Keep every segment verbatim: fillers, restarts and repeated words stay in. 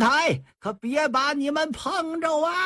台，可别把你们碰着啊！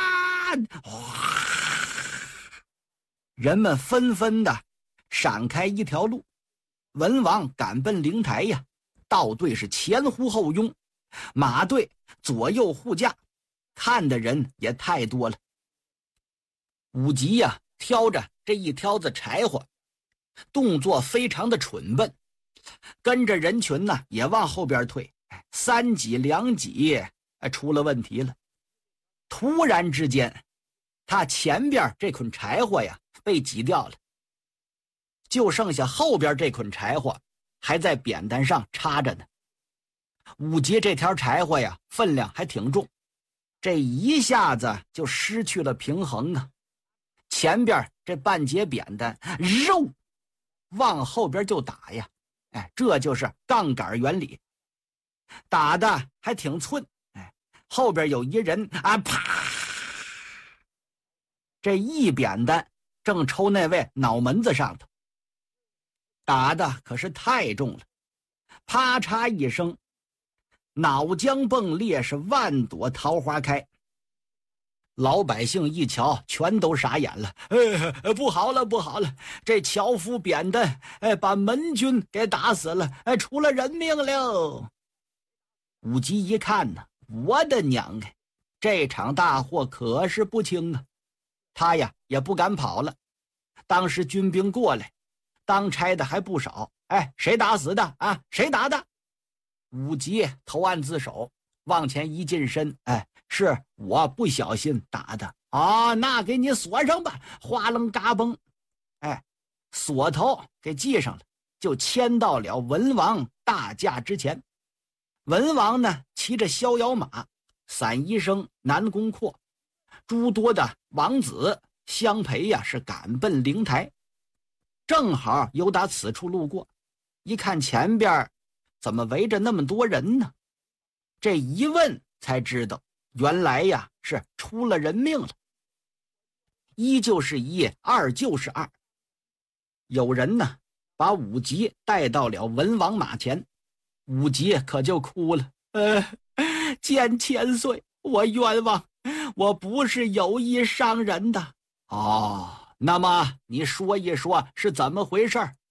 人们纷纷的闪开一条路，文王赶奔灵台呀，道队是前呼后拥，马队左右护驾，看的人也太多了。武吉呀，挑着这一挑子柴火，动作非常的蠢笨，跟着人群呢也往后边退，三挤两挤，出了问题了。突然之间，他前边这捆柴火呀被挤掉了，就剩下后边这捆柴火还在扁担上插着呢。武吉这条柴火呀分量还挺重，这一下子就失去了平衡啊，前边这半截扁担肉往后边就打呀，哎，这就是杠杆原理，打的还挺寸，哎，后边有一人啊，啪，这一扁担正抽那位脑门子上头，打的可是太重了，啪嚓一声，脑浆迸裂，是万朵桃花开。老百姓一瞧全都傻眼了，哎，不好了不好了，这樵夫扁担哎把门军给打死了，哎，出了人命了。武吉一看呢，我的娘哎，这场大祸可是不轻啊，他呀也不敢跑了。当时军兵过来，当差的还不少，哎，谁打死的啊？谁打的？武吉投案自首，往前一近身，哎，是我不小心打的啊，那给你锁上吧，哗楞嘎嘣，哎，锁头给系上了，就牵到了文王大驾之前。文王呢骑着逍遥马，伞医生南宫阔，诸多的王子相陪呀，是赶奔灵台。正好有打此处路过，一看前边怎么围着那么多人呢？这一问才知道，原来呀是出了人命了。一就是一，二就是二。有人呢把武吉带到了文王马前，武吉可就哭了，呃，见千岁，我冤枉，我不是有意伤人的。哦，那么你说一说是怎么回事？